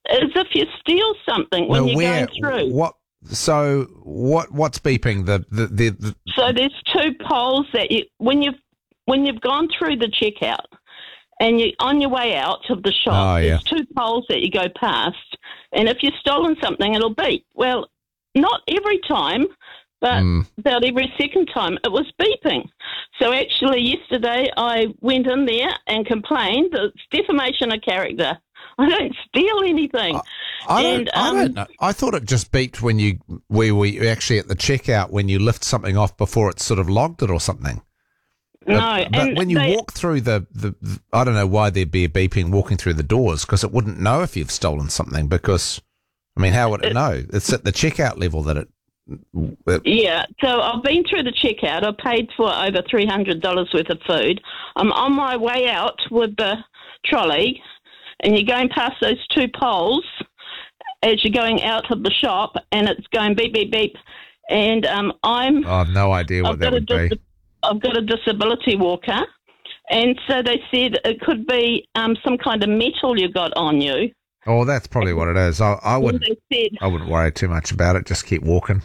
as if you steal something when you're going through. What? So what's beeping? The So there's two poles that when you've gone through the checkout and you're on your way out of the shop, there's two poles that you go past, and if you've stolen something, it'll beep. Well, not every time, but about every second time it was beeping. So actually yesterday I went in there and complained that it's defamation of character. I don't steal anything. I don't know. I thought it just beeped when we were actually at the checkout when you lift something off before it sort of logged it or something. No, but when you walk through the I don't know why there'd be a beeping walking through the doors, because it wouldn't know if you've stolen something, because, I mean, how would it know? It's at the checkout level that it... Yeah, so I've been through the checkout. I paid for over $300 worth of food. I'm on my way out with the trolley, and you're going past those two poles as you're going out of the shop, and it's going beep, beep, beep. And I have no idea what that would be. I've got a disability walker, and so they said it could be some kind of metal you got on you. Oh, that's probably what it is. I wouldn't worry too much about it. Just keep walking.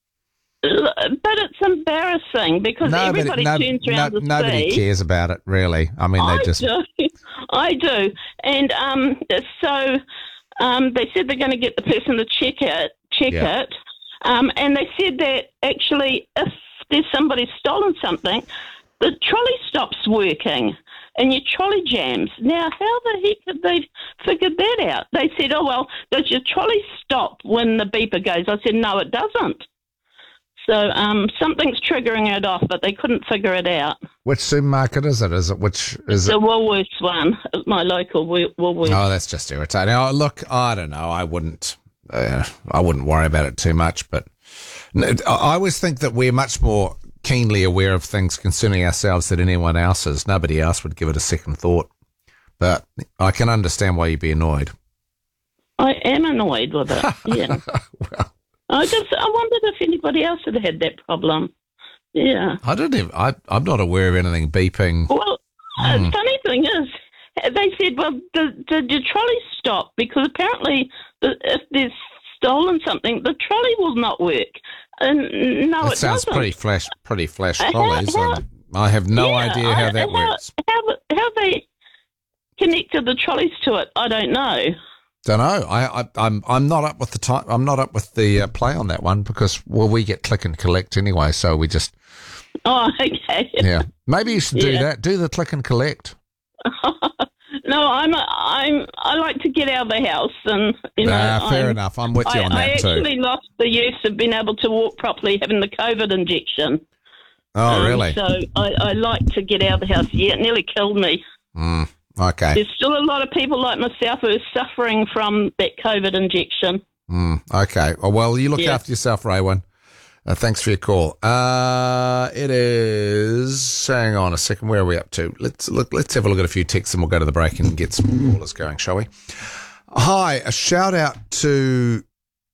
But it's embarrassing because everybody turns around to see. Nobody cares about it, really. I mean, I do. And so they said they're going to get the person to check it. And they said that actually if there's somebody stolen something, the trolley stops working and your trolley jams. Now, how the heck have they figured that out? They said, oh, well, does your trolley stop when the beeper goes? I said, no, it doesn't. So something's triggering it off, but they couldn't figure it out. Which supermarket is it? The Woolworths one, my local Woolworths. Oh, that's just irritating. Oh, look, I don't know. I wouldn't worry about it too much, but I always think that we're much more keenly aware of things concerning ourselves than anyone else is. Nobody else would give it a second thought. But I can understand why you'd be annoyed. I am annoyed with it, yeah. Well, I wondered if anybody else had had that problem. Yeah. I'm not aware of anything beeping. Well, the funny thing is, they said, well, did your trolley stop? Because apparently if there's stolen something, the trolley will not work. And no, it sounds doesn't. pretty flash trolleys. I have no idea how that works. How they connected the trolleys to it, I don't know. Don't know. I'm not up with the time. I'm not up with the play on that one because we get click and collect anyway. So we just. Oh, okay. Yeah, maybe you should do that. Do the click and collect. No, I like to get out of the house, and fair enough. I'm with you on that too. I actually lost the use of being able to walk properly, having the COVID injection. Oh, really? So I like to get out of the house. Yeah, it nearly killed me. Okay. There's still a lot of people like myself who are suffering from that COVID injection. Okay. Well, you look after yourself, Raywin. Thanks for your call. It is. Hang on a second. Where are we up to? Let's have a look at a few texts, and we'll go to the break and get some callers going, shall we? Hi. A shout out to.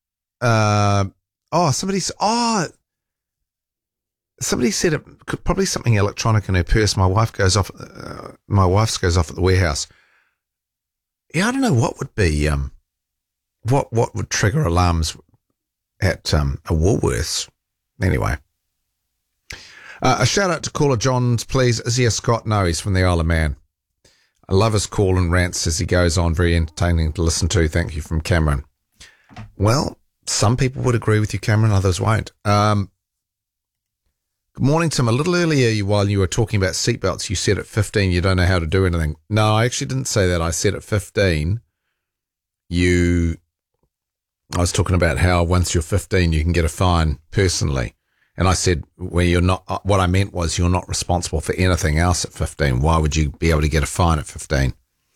Somebody said it probably something electronic in her purse. My wife's goes off at the warehouse. Yeah, I don't know what would be what would trigger alarms at a Woolworths. Anyway, a shout out to caller Johns, please. Is he a Scot? No, he's from the Isle of Man. I love his call and rants as he goes on. Very entertaining to listen to. Thank you, from Cameron. Well, some people would agree with you, Cameron. Others won't. Good morning, Tim. A little earlier, while you were talking about seatbelts, you said at 15 you don't know how to do anything. No, I actually didn't say that. I said at 15 I was talking about how once you're 15 you can get a fine personally. And I said, well, you're not, what I meant was you're not responsible for anything else at 15. Why would you be able to get a fine at 15?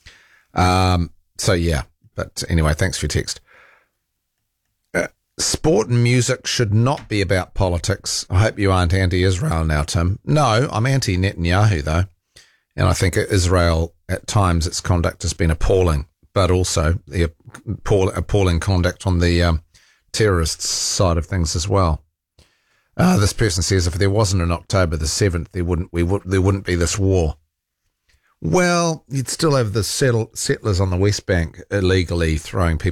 So yeah, but anyway, thanks for your text. Sport and music should not be about politics. I hope you aren't anti-Israel now, Tim. No, I'm anti-Netanyahu though. And I think Israel at times its conduct has been appalling, but also the appalling conduct on the terrorists side of things as well. This person says if there wasn't an October the 7th, there wouldn't be this war. Well, you'd still have the settlers on the West Bank illegally throwing people